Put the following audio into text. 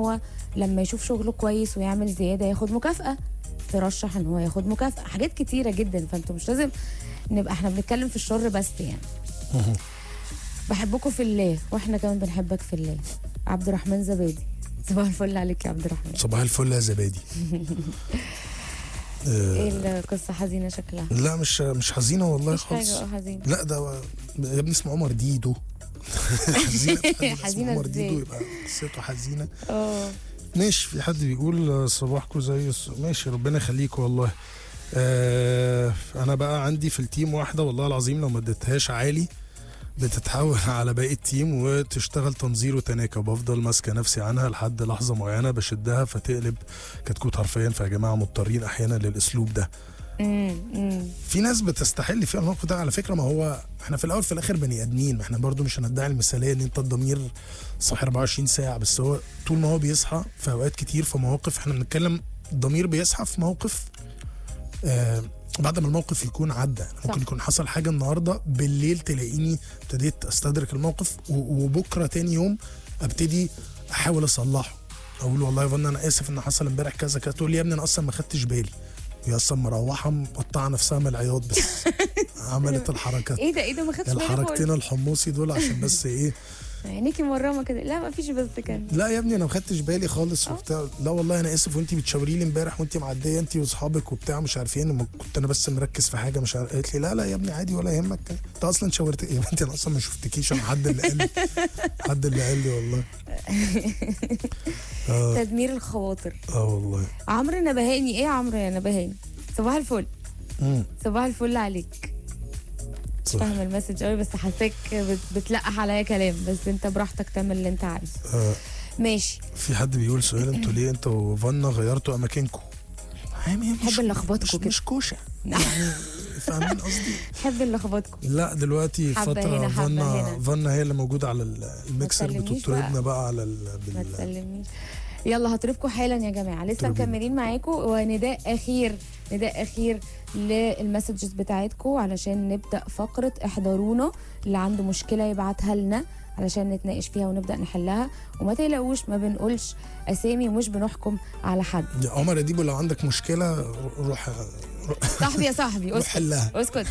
هو لما يشوف شغله كويس ويعمل زياده ياخد مكافاه، ترشح ان هو ياخد مكافاه، حاجات كتيره جدا. فانتوا مش لازم نبقى احنا بنتكلم في الشر بس يعني. بحبكم في الله واحنا كمان بنحبك في الله. عبد الرحمن زبادي، صباح الفل عليك يا عبد الرحمن. صباح الفل يا زبادي. ايه القصه حزينه شكلها؟ لا مش حزينه والله مش خالص. حاجه حزينه. لا ده يا ابني اسمه عمر ديدو. حزينه عمر ازاي؟ ديدو يبقى قصته حزينه. اه ماشي. في حد بيقول صباحكم زي ماشي ربنا يخليكم والله. انا بقى عندي في التيم واحده والله العظيم لو ما اديتهاش عالي بتتحول على باقي التيم وتشتغل تنظير وتناكة، بفضل ماسكه نفسي عنها لحد لحظه معينه بشدها فتقلب كتكوت حرفيا. فيا جماعه مضطرين احيانا للاسلوب ده. في ناس بتستحل فيها الموقف ده على فكره. ما هو احنا في الاول في الاخر بني ادمين، ما احنا برضو مش هندعي المثاليه ان انت الضمير صاحي 24 ساعه، بس هو طول ما هو بيصحى في اوقات كتير في مواقف احنا بنتكلم الضمير بيصحى في موقف بعد ما الموقف يكون عدى. ممكن يكون حصل حاجه النهارده بالليل تلاقيني ابتديت استدرك الموقف وبكره تاني يوم ابتدي احاول اصلحه، اقول والله يا فندم انا اسف ان حصل امبارح كذا كذا، تقول لي يا ابني انا اصلا ما خدتش بالي، هي اصلا مروحه مقطعه نفسها من العياط بس عملت الحركات. ايه ده ما خدتش بالي الحركتين الحمصي دول عشان بس ايه عينيكي مرمه كده. لا ما فيش بس كان. لا يا ابني انا ما خدتش بالي خالص وبتاع. لا والله انا اسف وانتي بتشاوري لي امبارح وانتي معديه انتي واصحابك وبتاع مش عارفين، كنت انا بس مركز في حاجه مش عارف. قالت لي لا يا ابني عادي ولا يهمك، انت اصلا شاورت يا بنتي انا اصلا ما شفتكيش، انا حد اللي قال لي والله. تدمير الخواطر. والله. عمرو نبهاني. ايه يا عمرو يا نبهاني؟ صباح الفل. صباح الفل عليك. مش فاهمه المسج قوي بس حاساك بتلقح عليا كلام، بس انت براحتك تعمل اللي انت عايزه. ماشي. في حد بيقول سؤال، انتوا ليه انتوا وفانا غيرتوا اماكنكم؟ بحب نلخبطكم كده. مش كوشه يعني فاهمين قصدي؟ بحب نلخبطكم. لا دلوقتي فتره فانا هي اللي موجوده على الميكسر بتطربنا بقى على ما تسلمنيش. يلا هطربكم حالا يا جماعه، لسه مكملين معاكم. ونداء اخير للمسجز بتاعتكم علشان نبدا فقره احضرونا. اللي عنده مشكله يبعتها لنا علشان نتناقش فيها ونبدا نحلها. وما تقلقوش ما بنقولش اسامي ومش بنحكم على حد. يا عمر اديبو لو عندك مشكله روح صاحبي يا صاحبي روح حلها. اسكت.